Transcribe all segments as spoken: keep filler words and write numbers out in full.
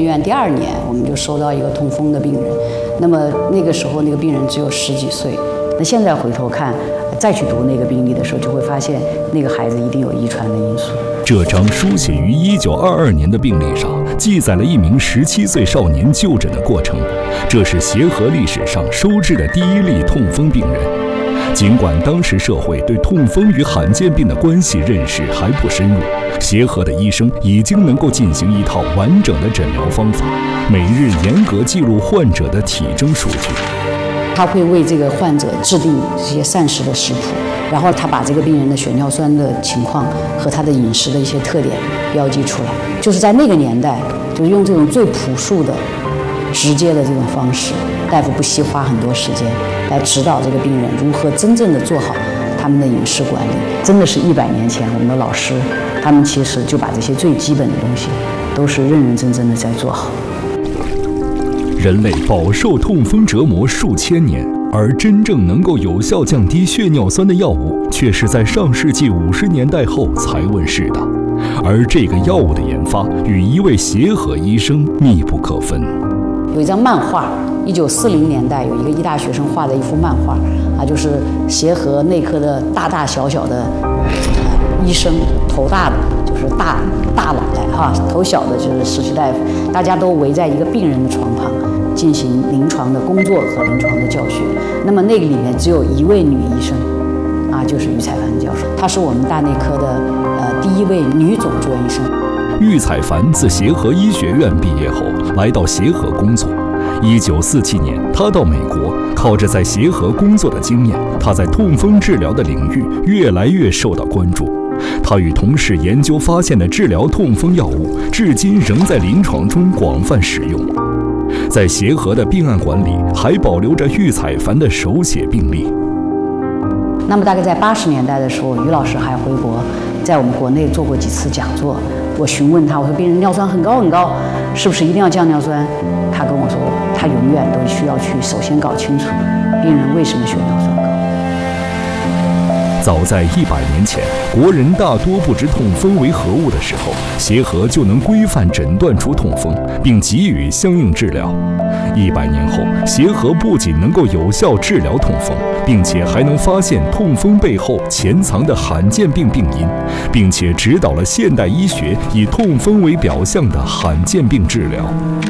建院第二年，我们就收到一个痛风的病人。那么那个时候那个病人只有十几岁，那现在回头看，再去读那个病例的时候，就会发现那个孩子一定有遗传的因素。 这张书写于一九二二年的病历上，记载了一名十七岁少年就诊的过程。这是协和历史上收治的第一例痛风病人。尽管当时社会对痛风与罕见病的关系认识还不深入，协和的医生已经能够进行一套完整的诊疗方法，每日严格记录患者的体征数据。 他会为这个患者制定这些膳食的食谱，然后他把这个病人的血尿酸的情况和他的饮食的一些特点标记出来。就是在那个年代，就是用这种最朴素的、直接的这种方式，大夫不惜花很多时间来指导这个病人如何真正的做好他们的饮食管理。真的是一百年前，我们的老师他们其实就把这些最基本的东西都是认认真真的在做好。 人类饱受痛风折磨数千年，而真正能够有效降低血尿酸的药物，却是在上世纪五十年代后才问世的。而这个药物的研发与一位协和医生密不可分。 有一张漫画，一九四零年代有一个医大学生画的一幅漫画，啊，就是协和内科的大大小小的、呃、医生，头大的就是大大奶奶哈，头小的就是实习大夫，大家都围在一个病人的床旁进行临床的工作和临床的教学。那么那个里面只有一位女医生，啊，就是于彩凡教授，她是我们大内科的呃第一位女总住院医生。 于彩凡自协和医学院毕业后，来到协和工作。一九四七年，他到美国，靠着在协和工作的经验，他在痛风治疗的领域越来越受到关注。他与同事研究发现的治疗痛风药物，至今仍在临床中广泛使用。在协和的病案馆里，还保留着于彩凡的手写病历。 那么大概在八十年代的时候，于老师还回国，在我们国内做过几次讲座。我询问他，我说病人尿酸很高很高，是不是一定要降尿酸？他跟我说，他永远都需要去首先搞清楚病人为什么血尿酸高。 早在一百年前，国人大多不知痛风为何物的时候，协和就能规范诊断出痛风，并给予相应治疗。一百年后，协和不仅能够有效治疗痛风，并且还能发现痛风背后潜藏的罕见病病因，并且指导了现代医学以痛风为表象的罕见病治疗。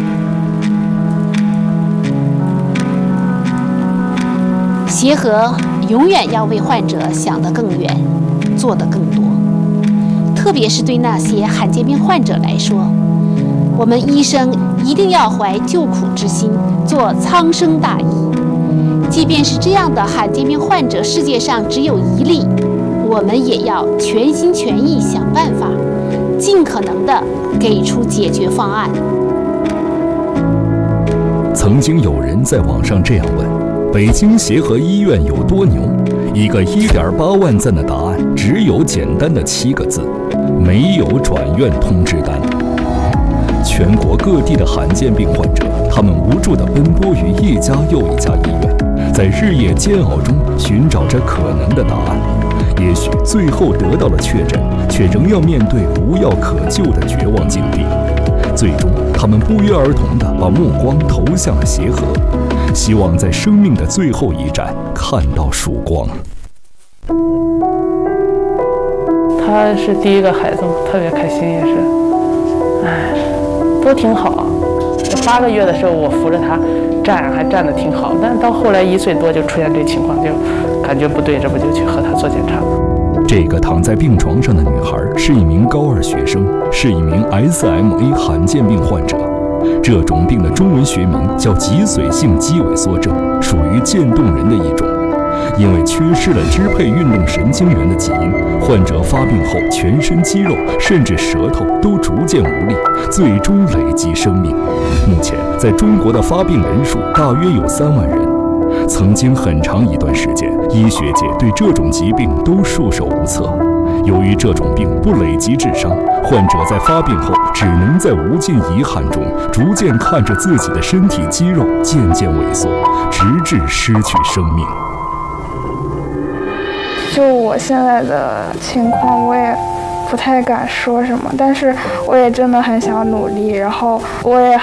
协和永远要为患者想得更远，做得更多。特别是对那些罕见病患者来说，我们医生一定要怀救苦之心，做苍生大义。即便是这样的罕见病患者世界上只有一例，我们也要全心全意想办法，尽可能地给出解决方案。 曾经有人在网上这样问：北京协和医院有多牛？一个 一点八万赞的答案，只有简单的七个字：没有转院通知单。全国各地的罕见病患者，他们无助地奔波于一家又一家医院，在日夜煎熬中寻找着可能的答案。也许最后得到了确诊，却仍要面对无药可救的绝望境地。最终，他们不约而同地把目光投向了协和，希望在生命的最后一站看到曙光。 他是第一个孩子嘛，特别开心，也是，哎，都挺好。八个月的时候，我扶着他站，还站得挺好，但是到后来一岁多就出现这情况，就感觉不对，这不就去和他做检查了。 这个躺在病床上的女孩是一名高二学生，是一名 S M A 罕见病患者。这种病的中文学名叫脊髓性肌萎缩症，属于渐冻人的一种。因为缺失了支配运动神经元的基因，患者发病后全身肌肉甚至舌头都逐渐无力，最终累及生命。目前在中国的发病人数大约有三万人。曾经很长一段时间，医学界对这种疾病都束手无策。由于这种病不累及致伤，患者在发病后只能在无尽遗憾中逐渐看着自己的身体肌肉渐渐萎缩，直至失去生命。 就我现在的情况，我也不太敢说什么，但是我也真的很想努力，然后我也